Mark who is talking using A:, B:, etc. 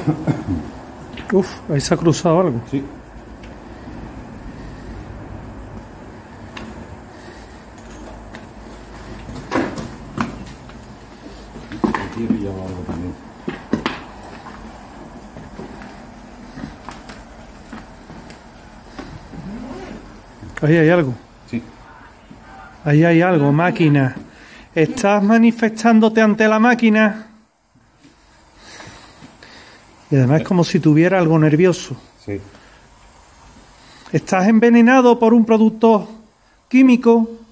A: Uf, ahí se ha cruzado algo.
B: Sí. Aquí he pillado algo también.
A: Ahí hay algo.
B: Sí.
A: Ahí hay algo, máquina. ¿Estás manifestándote ante la máquina? Y además es como si tuviera algo nervioso.
B: Sí.
A: ¿Estás envenenado por un producto químico?